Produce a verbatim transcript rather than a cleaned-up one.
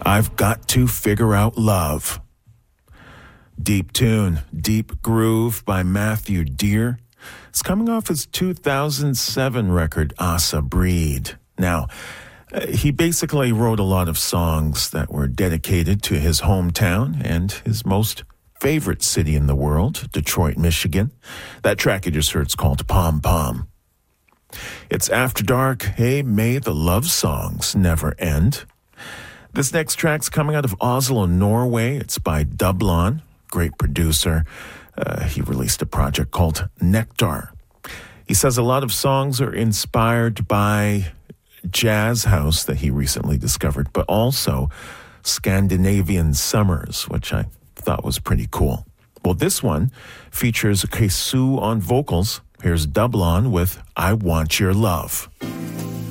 I've Got to Figure Out Love. Deep tune, deep groove by Matthew Dear. It's coming off his two thousand seven record, Asa Breed. Now, uh, he basically wrote a lot of songs that were dedicated to his hometown and his most favorite city in the world, Detroit, Michigan. That track you just heard is called Pom Pom. It's After Dark. Hey, may the love songs never end. This next track's coming out of Oslo, Norway. It's by Dublon, great producer. Uh, he released a project called Nectar. He says a lot of songs are inspired by jazz house that he recently discovered, but also Scandinavian summers, which I thought was pretty cool. Well, this one features Kesu on vocals. Here's Dublon with I Want Your Love.